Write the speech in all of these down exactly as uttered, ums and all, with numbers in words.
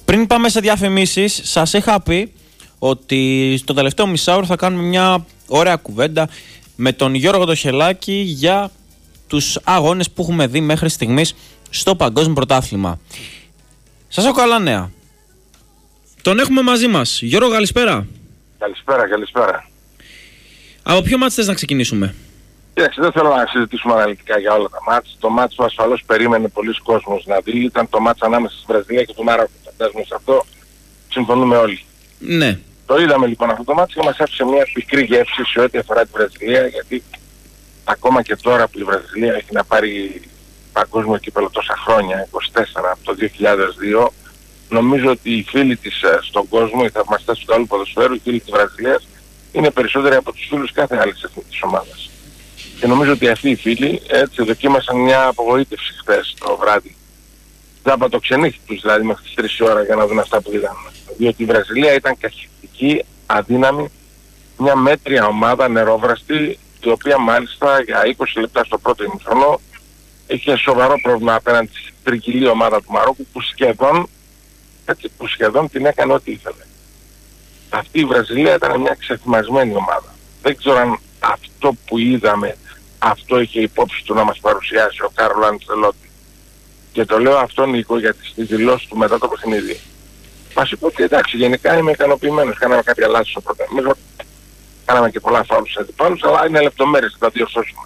Πριν πάμε σε διαφημίσεις, σας είχα πει ότι στο τελευταίο μισάωρο θα κάνουμε μια ωραία κουβέντα με τον Γιώργο το Χελάκη για τους αγώνες που έχουμε δει μέχρι στιγμής στο Παγκόσμιο Πρωτάθλημα. Σας έχω καλά νέα. Τον έχουμε μαζί μας. Γιώργο, καλησπέρα. Καλησπέρα, καλησπέρα. Από ποιο μάτς θες να ξεκινήσουμε? Κοίταξε, δεν θέλω να συζητήσουμε αναλυτικά για όλα τα μάτς. Το μάτς που ασφαλώς περίμενε πολλοί κόσμος να δει ήταν το μάτς ανάμεσα στη Βραζιλία και το Μαρόκο. Φαντάζομαι σε αυτό συμφωνούμε όλοι. Ναι. Το είδαμε λοιπόν αυτό το μάτς και μας άφησε μια πικρή γεύση σε ό,τι αφορά τη Βραζιλία, γιατί ακόμα και τώρα που η Βραζιλία έχει να πάρει παγκόσμιο κύπελλο τόσα χρόνια, είκοσι τέσσερα από το δύο χιλιάδες δύο, νομίζω ότι οι φίλοι της στον κόσμο, οι θαυμαστές του καλού ποδοσφαίρου, οι φίλοι της Βραζιλίας, είναι περισσότεροι από τους φίλους κάθε άλλης εθνικής ομάδας. Και νομίζω ότι αυτοί οι φίλοι έτσι δοκίμασαν μια απογοήτευση χθες το βράδυ. Τζάμπα το ξενύχτη τους δηλαδή μέχρι τις τρεις η ώρα για να δουν αυτά που είδαν. Διότι η Βραζιλία ήταν καχυκτική, αδύναμη, μια μέτρια ομάδα νερόβραστη, η οποία μάλιστα για είκοσι λεπτά στο πρώτο ημίχρονο είχε σοβαρό πρόβλημα απέναντι στην τρικυλή ομάδα του Μαρόκου που σχεδόν, έτσι, που σχεδόν την έκανε ό,τι ήθελε. Αυτή η Βραζιλία ήταν μια ξεθυμασμένη ομάδα. Δεν ξέρω αν αυτό που είδαμε, αυτό είχε υπόψη του να μας παρουσιάσει ο Κάρλο Αντσελότη. Και το λέω αυτό, Νίκο, γιατί στη δηλώση του μετά το παιχνίδι μας είπε ότι εντάξει, γενικά είμαι ικανοποιημένος. Κάναμε κάποια λάθη στο πρώτο ημίχρονο, κάναμε και πολλά φάουλ στους αντιπάλους, αλλά είναι λεπτομέρειες και τα διορθώσουμε.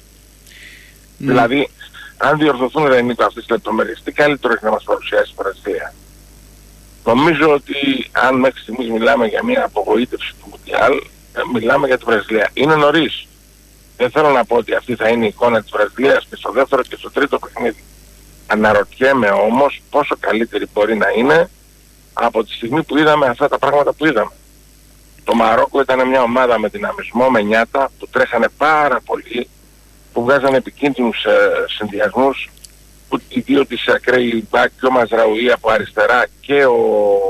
Mm. Δηλαδή, αν διορθωθούν, ρε Νίκο, αυτές τις λεπτομέρειες, τι καλύτερο έχει να μας παρουσιάσει η Βραζιλία? Νομίζω ότι αν μέχρι στιγμής μιλάμε για μια απογοήτευση του Μουντιάλ, μιλάμε για τη Βραζιλία. Είναι νωρίς. Δεν θέλω να πω ότι αυτή θα είναι η εικόνα της Βραζιλίας και στο δεύτερο και στο τρίτο παιχνίδι. Αναρωτιέμαι όμως πόσο καλύτερη μπορεί να είναι από τη στιγμή που είδαμε αυτά τα πράγματα που είδαμε. Το Μαρόκο ήταν μια ομάδα με δυναμισμό, με νιάτα, που τρέχανε πάρα πολύ, που βγάζανε επικίνδυνους ε, συνδυασμούς, που οι δύο της ακραίοι μπακ και ο Μαζραουί από αριστερά και ο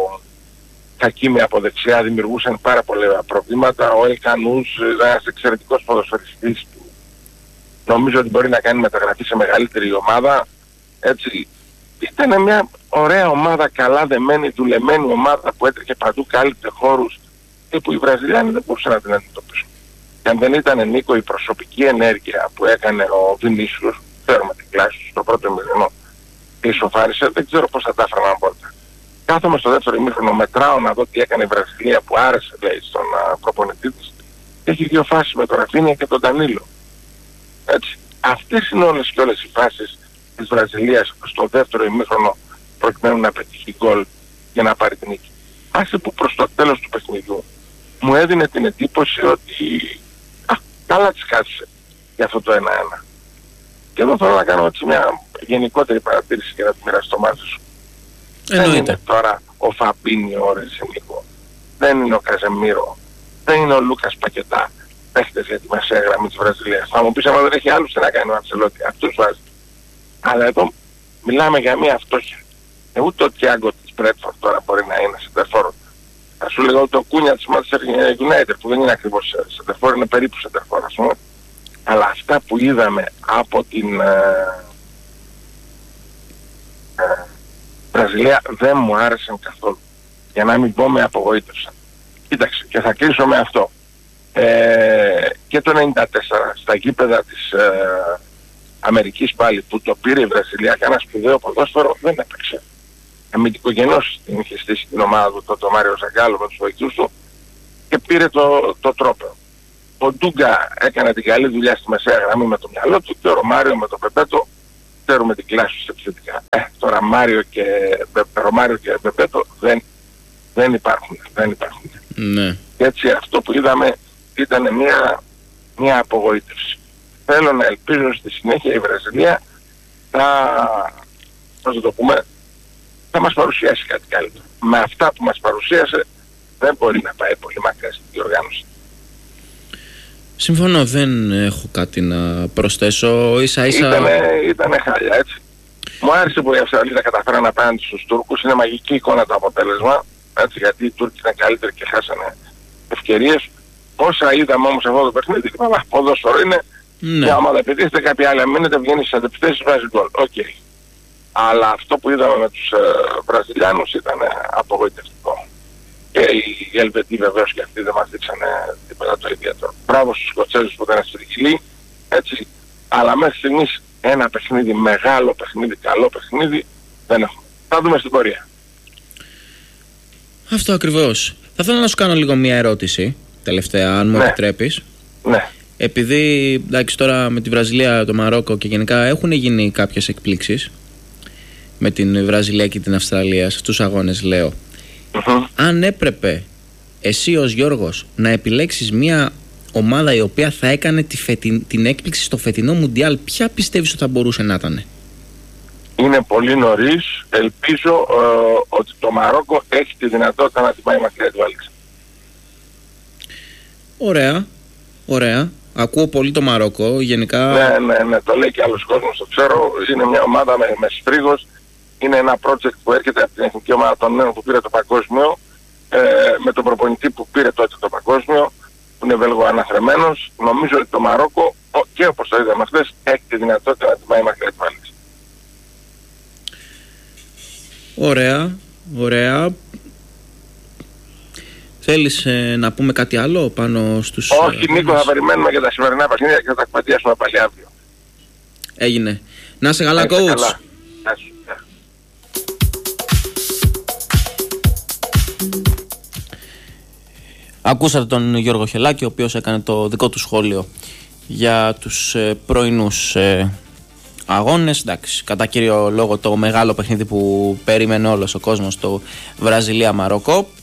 Χακίμι από δεξιά δημιουργούσαν πάρα πολλά προβλήματα. Ο Ελκανούς, ένας εξαιρετικός ποδοσφαιριστής, νομίζω ότι μπορεί να κάνει μεταγραφή σε μεγαλύτερη ομάδα. Έτσι, ήταν μια ωραία ομάδα, καλά δεμένη, δουλεμένη ομάδα που έτρεχε παντού, κάλυπτε χώρους και που οι Βραζιλιάνοι δεν μπορούσαν να την αντιμετωπίσουν. Και αν δεν ήταν, Νίκο, η προσωπική ενέργεια που έκανε ο Βινίσιος, ξέρουμε την κλάση του στο πρώτο ημίχρονο και ισοφάρισε, δεν ξέρω πώς θα τα έφεραν πόρτα. Κάθομαι στο δεύτερο ημίχρονο, μετράω να δω τι έκανε η Βραζιλία που άρεσε, λέει, στον uh, προπονητή της. Έχει δύο φάσεις με τον Ραφίνια και τον Ντανίλο. Έτσι. Αυτές είναι όλες και όλες οι φάσεις της Βραζιλίας στο δεύτερο ημίχρονο προκειμένου να πετύχει γκολ για να πάρει την νίκη. Άσε που προς το τέλος του παιχνιδιού μου έδινε την εντύπωση ότι α, καλά της κάθισε για αυτό το ένα ένα. Και εδώ θέλω να κάνω έτσι μια γενικότερη παρατήρηση και να τη μοιραστώ μαζί σου. Εννοείται. Δεν είναι τώρα ο Φαμπίνιο, ρε Νίκο. Δεν είναι ο Καζεμίρο. Δεν είναι ο Λούκας Πακετά. Παίχτες για τη μεσαία γραμμή της Βραζιλίας. Θα μου πεις άμα δεν έχει άλλους τι να κάνει ο Αντσελότη. Αυτούς βάζει. Αλλά εδώ μιλάμε για μια φτώχεια. Ε, ούτε ο Τιάγκο της Μπρέτφορντ τώρα μπορεί να είναι σεντερφόρ. Θα σου λέγω ότι ο Κούνια της Manchester United που δεν είναι ακριβώς σεντερφόρ, είναι περίπου σεντερφόρ, ας πούμε. Αλλά αυτά που είδαμε από την ε, ε, Βραζιλία δεν μου άρεσαν καθόλου. Για να μην πω με απογοήτευσαν. Κοίταξε, και θα κλείσω με αυτό. Ε, και το ενενήντα τέσσερα στα γήπεδα της ε, Αμερικής πάλι που το πήρε η Βραζιλία και ένα σπουδαίο ποδόσφαιρο δεν έπαιξε. Αμυντικογενώς την είχε στήσει την ομάδα του, το, το Μάριο Ζαγκάλο με τους βοηθούς του και πήρε το, το τρόπαιο. Ο Ντούγκα έκανε την καλή δουλειά στη μεσαία γραμμή με το μυαλό του και ο Ρωμάριο με το Πεπέτο ξέρουμε την κλάση του επιθετικά. Ε, τώρα Μάριο και, Ρωμάριο και Πεπέτο δεν, δεν υπάρχουν. Δεν υπάρχουν. Ναι. Και έτσι αυτό που είδαμε ήταν μια, μια απογοήτευση. Θέλω να ελπίζω στη συνέχεια η Βραζιλία θα, πώς θα το πούμε, θα μας παρουσιάσει κάτι καλύτερο. Με αυτά που μας παρουσίασε δεν μπορεί να πάει πολύ μακριά στην διοργάνωση. Συμφωνώ, δεν έχω κάτι να προσθέσω. Ίσα ίσα... Ήτανε, ήτανε χάλια, έτσι. Μου άρεσε που οι Αυστραλίδες καταφέραν απέναντι στους Τούρκους. Είναι μαγική εικόνα το αποτέλεσμα. Έτσι, γιατί οι Τούρκοι ήταν καλύτεροι και χάσανε ευκαιρίες. Όσα είδαμε όμως αυτό το παιχνίδι, είπαμε, ποδόσφαιρο είναι. Ναι. Μια ομάδα επιτίθεται, κάποια άλλη αμήνεται, βγαίνει στις αντεπιθέσεις, βάζει γκολ. Οκ. Okay. Αλλά αυτό που είδαμε με τους ε, Βραζιλιάνους ήταν απογοητευτικό. Και οι Ελβετοί βεβαίως και αυτοί δεν μας δείξανε τίποτα το ιδιαίτερο. Μπράβο στους Σκοτσέζους που ήταν στη Ρικυλή, έτσι. Αλλά μέχρι στιγμής ένα παιχνίδι, μεγάλο παιχνίδι, καλό παιχνίδι δεν έχουμε. Θα δούμε στην πορεία. Αυτό ακριβώς. Θα ήθελα να σου κάνω λίγο μία ερώτηση τελευταία, αν μου ναι. επιτρέπεις. Ναι. Επειδή εντάξει, τώρα με τη Βραζιλία, το Μαρόκο και γενικά έχουν γίνει κάποιες εκπλήξεις με την Βραζιλία και την Αυστραλία, σε αυτούς τους αγώνες λέω. Mm-hmm. Αν έπρεπε εσύ ως Γιώργος να επιλέξεις μία ομάδα η οποία θα έκανε τη φετιν... την έκπληξη στο φετινό Μουντιάλ, ποια πιστεύεις ότι θα μπορούσε να ήταν? Είναι πολύ νωρίς. Ελπίζω ε, ότι το Μαρόκο έχει τη δυνατότητα να την πάει μακριά του Άλεξ. Ωραία, ωραία. Ακούω πολύ το Μαρόκο, γενικά. Ναι, ναι, ναι, το λέει και άλλος κόσμος, το ξέρω. Είναι μια ομάδα με, με στρίγος. Είναι ένα project που έρχεται από την εθνική ομάδα των νέων που πήρε το παγκόσμιο, ε, με τον προπονητή που πήρε τότε το παγκόσμιο, που είναι βέλγο-αναθρεμένος. Νομίζω ότι το Μαρόκο, και όπως το είδαμε χθες, έχει τη δυνατότητα να την πάει μακριά του Άλεξ. Ωραία, ωραία. Θέλεις ε, να πούμε κάτι άλλο πάνω στους... Όχι, ε, Νίκο, θα περιμένουμε για τα σημερινά παιχνίδια και θα τα εκπατιάσουμε πάλι αύριο. Έγινε. Να είσαι καλά, coach. Καλά. Ακούσατε τον Γιώργο Χελάκη, ο οποίος έκανε το δικό του σχόλιο για τους ε, πρωινούς ε, αγώνες. Εντάξει, κατά κύριο λόγο το μεγάλο παιχνίδι που περίμενε όλος ο κόσμος, το Βραζιλία-Μαρόκο.